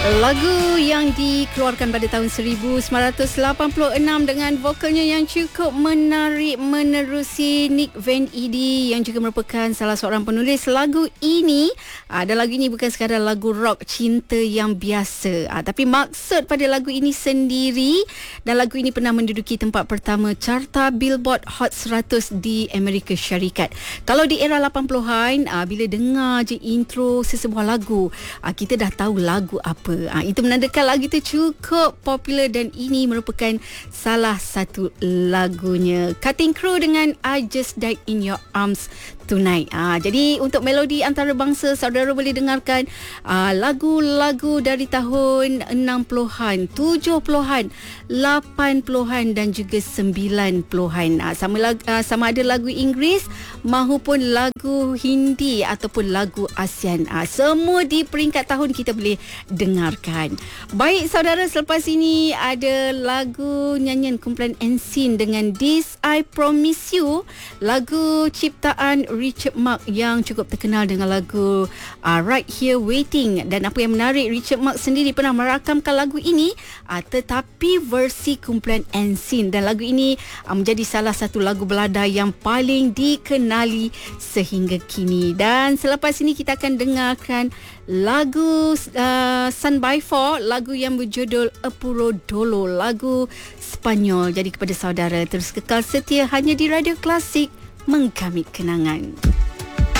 Lagu yang dikeluarkan pada tahun 1986 dengan vokalnya yang cukup menarik menerusi Nick Van Eddy yang juga merupakan salah seorang penulis lagu ini. Dan lagu ini bukan sekadar lagu rock cinta yang biasa, tapi maksud pada lagu ini sendiri. Dan lagu ini pernah menduduki tempat pertama carta Billboard Hot 100 di Amerika Syarikat. Kalau di era 80-an, bila dengar je intro sesebuah lagu, kita dah tahu lagu apa. Itu menandakan lagu itu cukup popular dan ini merupakan salah satu lagunya. Cutting Crew dengan I Just Died in Your Arms Tonight. Jadi untuk melodi antarabangsa, saudara boleh dengarkan lagu-lagu dari tahun 60-an, 70-an, 80-an dan juga 90-an. Sama ada lagu Inggeris maupun lagu Hindi ataupun lagu ASEAN. Semua di peringkat tahun kita boleh dengarkan. Baik saudara, selepas ini ada lagu nyanyian kumpulan Ensign dengan This I Promise You, lagu ciptaan Richard Marx yang cukup terkenal dengan lagu Right Here Waiting. Dan apa yang menarik, Richard Marx sendiri pernah merakamkan lagu ini, tetapi versi kumpulan Ensign, dan lagu ini menjadi salah satu lagu balada yang paling dikenali sehingga kini. Dan selepas ini kita akan dengarkan lagu Sun by Four, lagu yang berjudul Apuro Dolo, lagu Spanyol. Jadi kepada saudara, terus kekal setia hanya di Radio Klasik, mengkamit kenangan.